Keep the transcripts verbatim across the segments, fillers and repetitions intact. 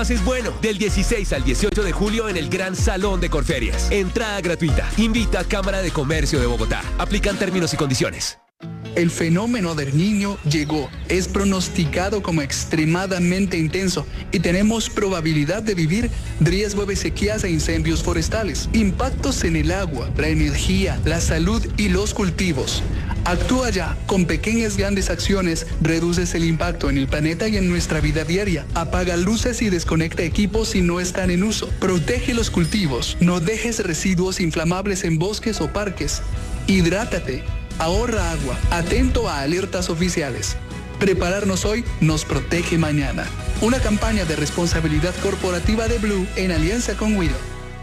Es bueno, del dieciséis al dieciocho de julio en el Gran Salón de Corferias. Entrada gratuita. Invita a Cámara de Comercio de Bogotá. Aplican términos y condiciones. El fenómeno del Niño llegó, es pronosticado como extremadamente intenso y tenemos probabilidad de vivir riesgo de sequías e incendios forestales, impactos en el agua, la energía, la salud y los cultivos. Actúa ya, con pequeñas grandes acciones reduces el impacto en el planeta y en nuestra vida diaria. Apaga luces y desconecta equipos si no están en uso. Protege los cultivos, no dejes residuos inflamables en bosques o parques. Hidrátate. Ahorra agua, atento a alertas oficiales. Prepararnos hoy nos protege mañana. Una campaña de responsabilidad corporativa de Blue en alianza con Wido.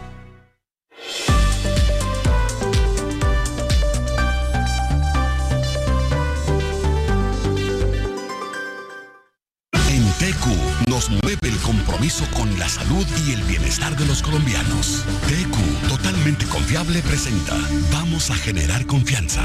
En T Q nos mueve el compromiso con la salud y el bienestar de los colombianos. T Q, totalmente confiable, presenta Vamos a generar confianza.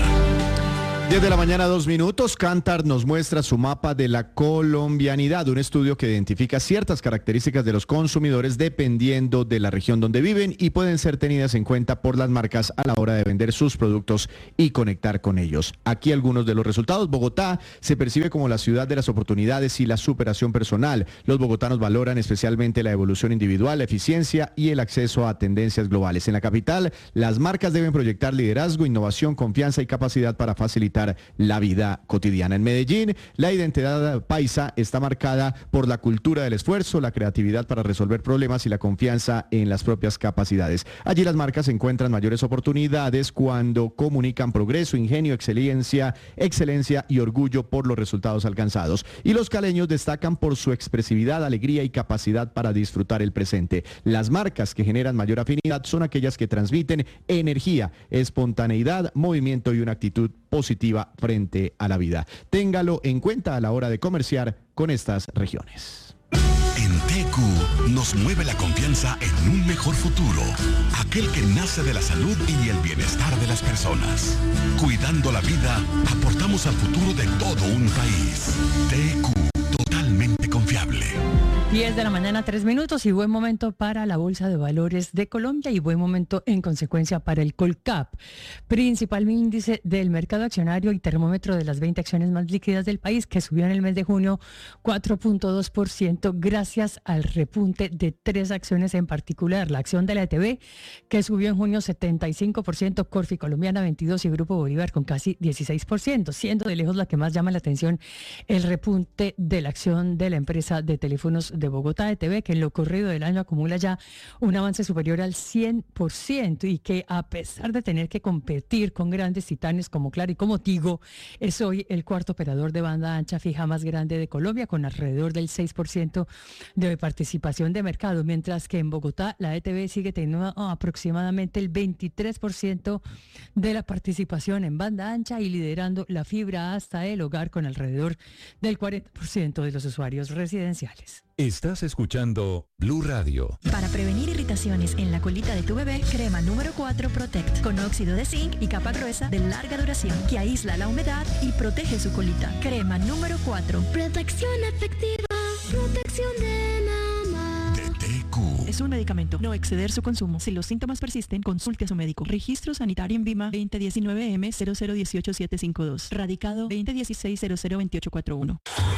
diez de la mañana, dos minutos. Kantar nos muestra su mapa de la colombianidad, un estudio que identifica ciertas características de los consumidores dependiendo de la región donde viven y pueden ser tenidas en cuenta por las marcas a la hora de vender sus productos y conectar con ellos. Aquí algunos de los resultados. Bogotá se percibe como la ciudad de las oportunidades y la superación personal. Los bogotanos valoran especialmente la evolución individual, la eficiencia y el acceso a tendencias globales. En la capital, las marcas deben proyectar liderazgo, innovación, confianza y capacidad para facilitar la vida cotidiana. En Medellín, la identidad paisa está marcada por la cultura del esfuerzo, la creatividad para resolver problemas y la confianza en las propias capacidades. Allí las marcas encuentran mayores oportunidades cuando comunican progreso, ingenio, excelencia, excelencia y orgullo por los resultados alcanzados. Y los caleños destacan por su expresividad, alegría y capacidad para disfrutar el presente. Las marcas que generan mayor afinidad son aquellas que transmiten energía, espontaneidad, movimiento y una actitud positiva frente a la vida. Téngalo en cuenta a la hora de comerciar con estas regiones. En T Q nos mueve la confianza en un mejor futuro, aquel que nace de la salud y el bienestar de las personas. Cuidando la vida, aportamos al futuro de todo un país. T Q, totalmente confiable. diez de la mañana, tres minutos y buen momento para la Bolsa de Valores de Colombia y buen momento en consecuencia para el Colcap, principal índice del mercado accionario y termómetro de las veinte acciones más líquidas del país, que subió en el mes de junio cuatro punto dos por ciento gracias al repunte de tres acciones en particular. La acción de la E T B, que subió en junio setenta y cinco por ciento, Corfi Colombiana veintidós por ciento y Grupo Bolívar con casi dieciséis por ciento, siendo de lejos la que más llama la atención el repunte de la acción de la empresa de teléfonos de Bogotá E T B, que en lo corrido del año acumula ya un avance superior al cien por ciento y que a pesar de tener que competir con grandes titanes como Claro y como Tigo, es hoy el cuarto operador de banda ancha fija más grande de Colombia, con alrededor del seis por ciento de participación de mercado, mientras que en Bogotá la E T B sigue teniendo aproximadamente el veintitrés por ciento de la participación en banda ancha y liderando la fibra hasta el hogar con alrededor del cuarenta por ciento de los usuarios residenciales. Estás escuchando Blue Radio. Para prevenir irritaciones en la colita de tu bebé, crema número cuatro Protect, con óxido de zinc y capa gruesa de larga duración, que aísla la humedad y protege su colita. Crema número cuatro. Protección efectiva, protección de mamá. De T Q. Es un medicamento, no exceder su consumo. Si los síntomas persisten, consulte a su médico. Registro sanitario en Vima veinte diecinueve M cero cero uno ocho siete cinco dos. Radicado veinte dieciséis cero cero veintiocho cuarenta y uno.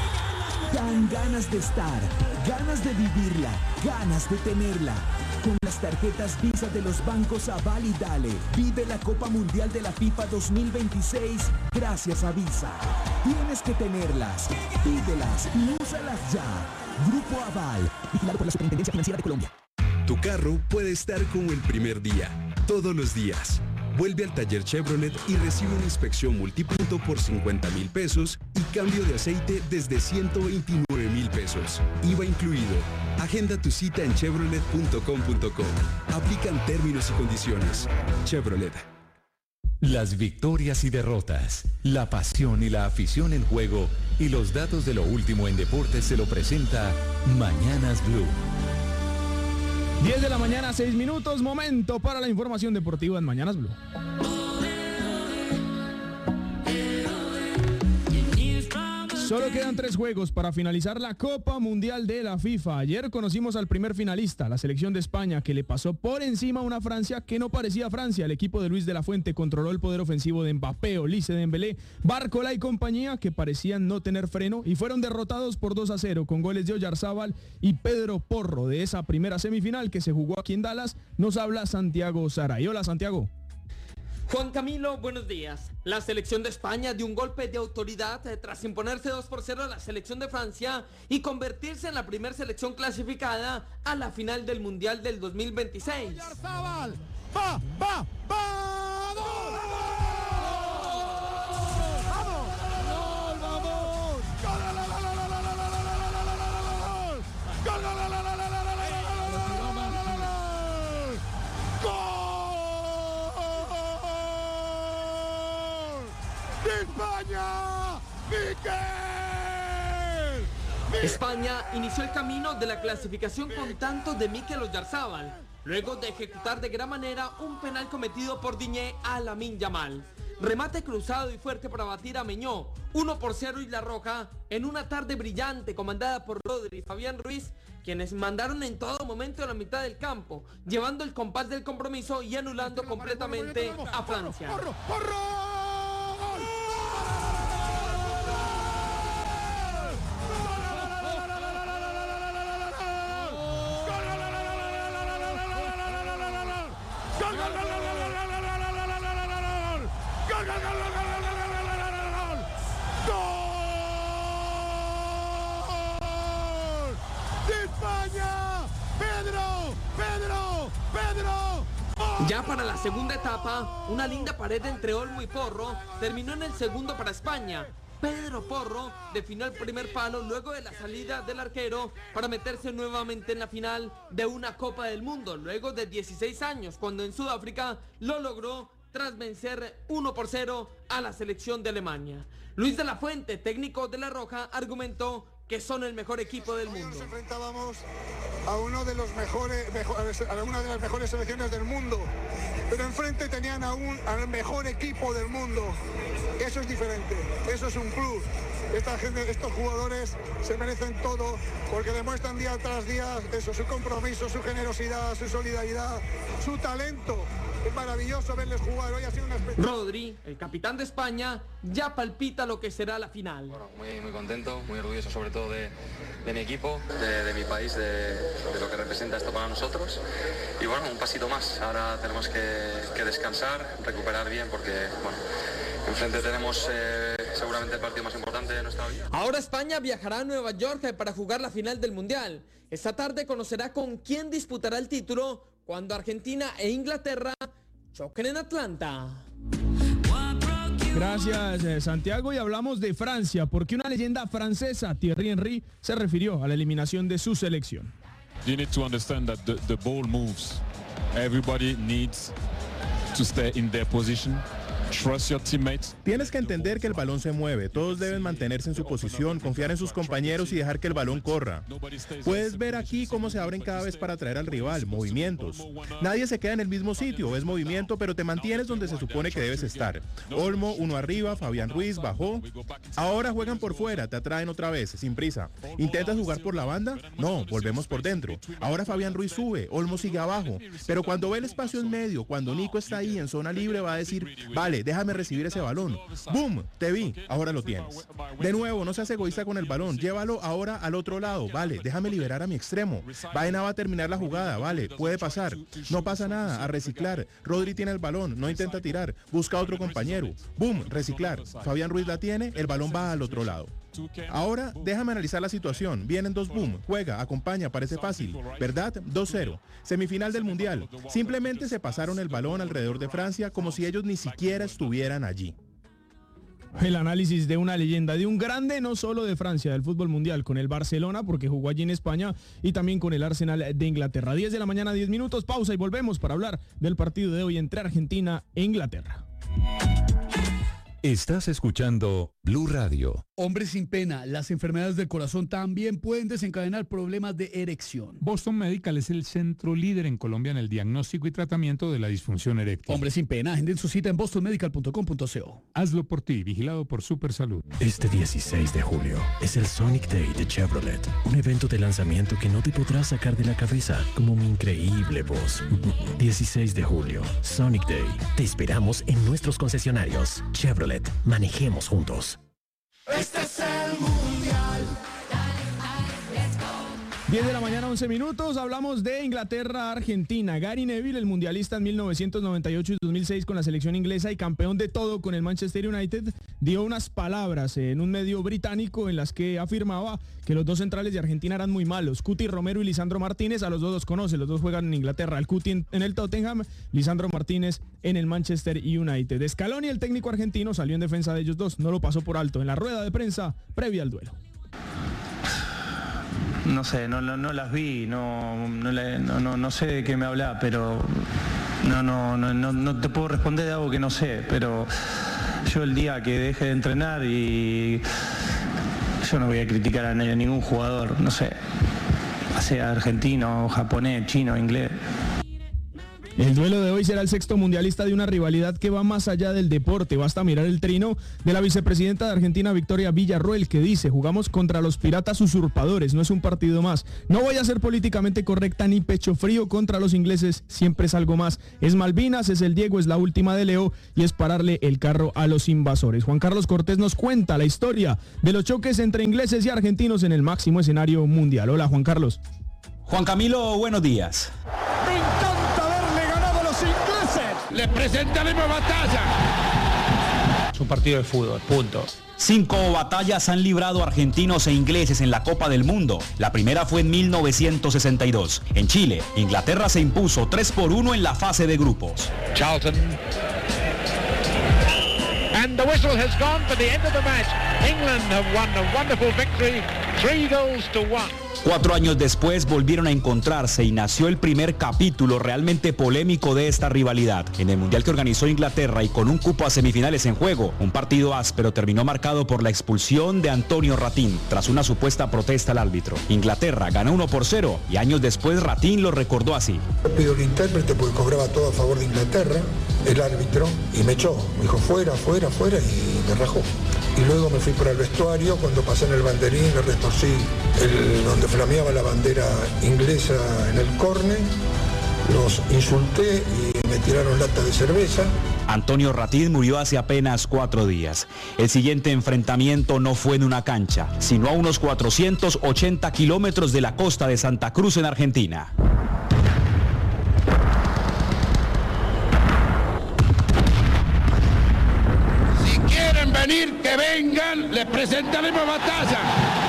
Dan ganas de estar, ganas de vivirla, ganas de tenerla. Con las tarjetas Visa de los bancos Aval y Dale, vive la Copa Mundial de la FIFA dos mil veintiséis gracias a Visa. Tienes que tenerlas, pídelas y úsalas ya. Grupo Aval, vigilado por la Superintendencia Financiera de Colombia. Tu carro puede estar como el primer día, todos los días. Vuelve al taller Chevrolet y recibe una inspección multipunto por cincuenta mil pesos y cambio de aceite desde ciento veintinueve mil pesos. I V A incluido. Agenda tu cita en chevrolet punto com punto co. Aplican términos y condiciones. Chevrolet. Las victorias y derrotas, la pasión y la afición en juego y los datos de lo último en deportes se lo presenta Mañanas Blue. diez de la mañana, seis minutos, momento para la información deportiva en Mañanas Blue. Solo quedan tres juegos para finalizar la Copa Mundial de la FIFA. Ayer conocimos al primer finalista, la selección de España, que le pasó por encima a una Francia que no parecía Francia. El equipo de Luis de la Fuente controló el poder ofensivo de Mbappé, Olise, Dembélé, Barcola y compañía, que parecían no tener freno y fueron derrotados por dos a cero con goles de Oyarzábal y Pedro Porro. De esa primera semifinal que se jugó aquí en Dallas, nos habla Santiago Saray. Hola, Santiago. Juan Camilo, buenos días. La selección de España dio un golpe de autoridad eh, tras imponerse dos por cero a la selección de Francia y convertirse en la primera selección clasificada a la final del Mundial del dos mil veintiséis. ¡Va, va, va! España, Mikel. España inició el camino de la clasificación con tantos de Mikel Oyarzábal, luego de ejecutar de gran manera un penal cometido por Diñé a Lamine Yamal. Remate cruzado y fuerte para batir a Meñó, uno por cero Isla Roja, en una tarde brillante comandada por Rodri y Fabián Ruiz, quienes mandaron en todo momento a la mitad del campo, llevando el compás del compromiso y anulando completamente a Francia. ¡Porro, porro! Ya para la segunda etapa, una linda pared entre Olmo y Porro terminó en el segundo para España. Pedro Porro definió el primer palo luego de la salida del arquero para meterse nuevamente en la final de una Copa del Mundo, luego de dieciséis años, cuando en Sudáfrica lo logró tras vencer uno por cero a la selección de Alemania. Luis de la Fuente, técnico de La Roja, argumentó que son el mejor equipo del mundo. Hoy nos enfrentábamos a uno de los mejores, mejores, a una de las mejores selecciones del mundo, pero enfrente tenían a un, al mejor equipo del mundo. Eso es diferente, eso es un plus. Esta gente, estos jugadores se merecen todo porque demuestran día tras día eso, su compromiso, su generosidad, su solidaridad, su talento. Es maravilloso verles jugar. Hoy ha sido una experiencia. Rodri, el capitán de España, ya palpita lo que será la final. Bueno, muy, muy contento, muy orgulloso sobre todo de, de mi equipo, de, de mi país, de, de lo que representa esto para nosotros. Y bueno, un pasito más. Ahora tenemos que, que descansar, recuperar bien porque, bueno, enfrente tenemos eh, seguramente el partido más importante de nuestra vida. Ahora España viajará a Nueva York para jugar la final del Mundial. Esta tarde conocerá con quién disputará el título cuando Argentina e Inglaterra choquen en Atlanta. Gracias, eh, Santiago. Y hablamos de Francia, porque una leyenda francesa, Thierry Henry, se refirió a la eliminación de su selección. You need to understand that the, the ball moves. Everybody needs to stay in their position. Trust your teammates. Tienes que entender que el balón se mueve, todos deben mantenerse en su posición, confiar en sus compañeros y dejar que el balón corra. Puedes ver aquí cómo se abren cada vez para atraer al rival, movimientos. Nadie se queda en el mismo sitio, es movimiento, pero te mantienes donde se supone que debes estar. Olmo, uno arriba, Fabián Ruiz, bajó. Ahora juegan por fuera, te atraen otra vez, sin prisa. ¿Intentas jugar por la banda? No, volvemos por dentro. Ahora Fabián Ruiz sube, Olmo sigue abajo. Pero cuando ve el espacio en medio, cuando Nico está ahí en zona libre, va a decir, vale, déjame recibir ese balón. ¡Bum! Te vi, ahora lo tienes. De nuevo, no seas egoísta con el balón, llévalo ahora al otro lado, vale, déjame liberar a mi extremo. Vaina va a terminar la jugada, vale, puede pasar. No pasa nada, a reciclar. Rodri tiene el balón, no intenta tirar, busca a otro compañero. ¡Bum! Reciclar. Fabián Ruiz la tiene, el balón va al otro lado. Ahora, déjame analizar la situación. Vienen dos boom, juega, acompaña, parece fácil, ¿verdad? dos cero. Semifinal del Mundial. Simplemente se pasaron el balón alrededor de Francia como si ellos ni siquiera estuvieran allí. El análisis de una leyenda, de un grande, no solo de Francia, del fútbol mundial, con el Barcelona, porque jugó allí en España, y también con el Arsenal de Inglaterra. diez de la mañana, diez minutos, pausa y volvemos para hablar del partido de hoy entre Argentina e Inglaterra. Estás escuchando Blue Radio. Hombre sin pena, las enfermedades del corazón también pueden desencadenar problemas de erección. Boston Medical es el centro líder en Colombia en el diagnóstico y tratamiento de la disfunción eréctil. Hombre sin pena, agenden su cita en boston medical punto com punto co. Hazlo por ti, vigilado por Supersalud. Este dieciséis de julio es el Sonic Day de Chevrolet, un evento de lanzamiento que no te podrás sacar de la cabeza, como mi increíble voz. dieciséis de julio, Sonic Day. Te esperamos en nuestros concesionarios. Chevrolet, manejemos juntos. Este es el Mundial. diez de la mañana, once minutos, hablamos de Inglaterra-Argentina. Gary Neville, el mundialista en mil novecientos noventa y ocho y dos mil seis con la selección inglesa y campeón de todo con el Manchester United, dio unas palabras en un medio británico en las que afirmaba que los dos centrales de Argentina eran muy malos. Cuti Romero y Lisandro Martínez, a los dos los conoce, los dos juegan en Inglaterra, el Cuti en, en el Tottenham, Lisandro Martínez en el Manchester United. Scaloni, el técnico argentino, salió en defensa de ellos dos, no lo pasó por alto en la rueda de prensa previa al duelo. No sé, no, no, no las vi, no, no, no, no, no sé de qué me habla, pero no, no, no, no, no te puedo responder de algo que no sé, pero yo el día que deje de entrenar y yo no voy a criticar a ningún jugador, no sé, sea argentino, japonés, chino, inglés. El duelo de hoy será el sexto mundialista de una rivalidad que va más allá del deporte. Basta mirar el trino de la vicepresidenta de Argentina, Victoria Villarroel, que dice: jugamos contra los piratas usurpadores, no es un partido más. No voy a ser políticamente correcta ni pecho frío contra los ingleses, siempre es algo más. Es Malvinas, es el Diego, es la última de Leo y es pararle el carro a los invasores. Juan Carlos Cortés nos cuenta la historia de los choques entre ingleses y argentinos en el máximo escenario mundial. Hola, Juan Carlos. Juan Camilo, buenos días. Le presentaremos batalla. Es un partido de fútbol, punto. Cinco batallas han librado argentinos e ingleses en la Copa del Mundo. La primera fue en mil novecientos sesenta y dos. En Chile, Inglaterra se impuso tres por uno en la fase de grupos. Charlton. And the whistle has gone for the end of the match. England have won a wonderful victory, three goals to one. Cuatro años después volvieron a encontrarse y nació el primer capítulo realmente polémico de esta rivalidad. En el Mundial que organizó Inglaterra y con un cupo a semifinales en juego, un partido áspero terminó marcado por la expulsión de Antonio Ratín tras una supuesta protesta al árbitro. Inglaterra ganó uno por cero y años después Ratín lo recordó así. Pido el intérprete porque cobraba todo a favor de Inglaterra, el árbitro, y me echó. Me dijo fuera, fuera, fuera y me rajó. Y luego me fui para el vestuario, cuando pasé en el banderín le retorcí el, donde flameaba la bandera inglesa en el córner, los insulté y me tiraron lata de cerveza. Antonio Ratín murió hace apenas cuatro días. El siguiente enfrentamiento no fue en una cancha, sino a unos cuatrocientos ochenta kilómetros de la costa de Santa Cruz en Argentina. Venir, que vengan, les presentaremos batalla.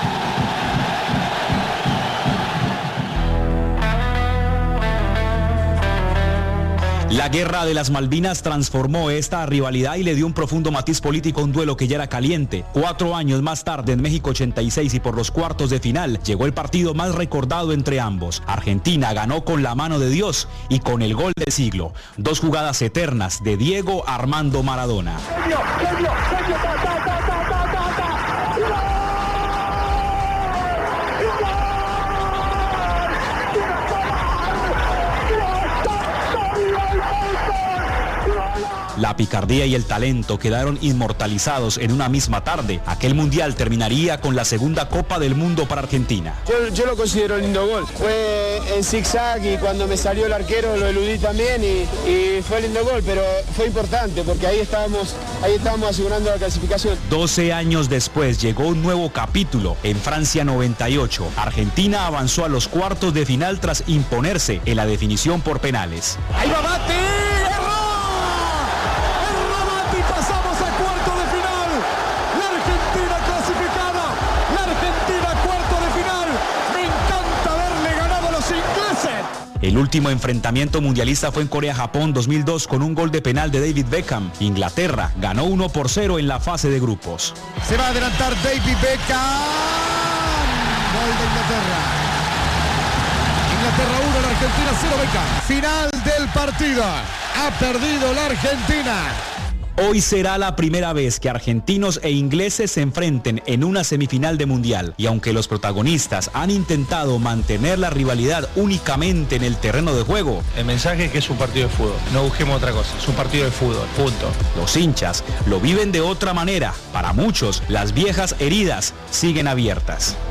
La guerra de las Malvinas transformó esta rivalidad y le dio un profundo matiz político a un duelo que ya era caliente. Cuatro años más tarde, en México ochenta y seis y por los cuartos de final, llegó el partido más recordado entre ambos. Argentina ganó con la mano de Dios y con el gol del siglo. Dos jugadas eternas de Diego Armando Maradona. ¡Genio, genio, genio, ta, ta, ta, ta, ta, ta, ta! ¡Gol! La picardía y el talento quedaron inmortalizados en una misma tarde. Aquel mundial terminaría con la segunda Copa del Mundo para Argentina. Yo, yo lo considero lindo gol. Fue en zigzag y cuando me salió el arquero lo eludí también y, y fue lindo gol, pero fue importante porque ahí estábamos, ahí estábamos asegurando la clasificación. doce años después llegó un nuevo capítulo. En Francia noventa y ocho, Argentina avanzó a los cuartos de final tras imponerse en la definición por penales. ¡Ahí va Bati! Pasamos a cuarto de final. La Argentina clasificada. La Argentina cuarto de final. Me encanta haberle ganado a los ingleses. El último enfrentamiento mundialista fue en Corea-Japón dos mil dos con un gol de penal de David Beckham. Inglaterra ganó uno por cero en la fase de grupos. Se va a adelantar David Beckham. Gol de Inglaterra. Inglaterra uno, la Argentina cero, Beckham. Final del partido. Ha perdido la Argentina. Hoy será la primera vez que argentinos e ingleses se enfrenten en una semifinal de mundial, y aunque los protagonistas han intentado mantener la rivalidad únicamente en el terreno de juego, el mensaje es que es un partido de fútbol, no busquemos otra cosa, es un partido de fútbol, punto. Los hinchas lo viven de otra manera. Para muchos, las viejas heridas siguen abiertas.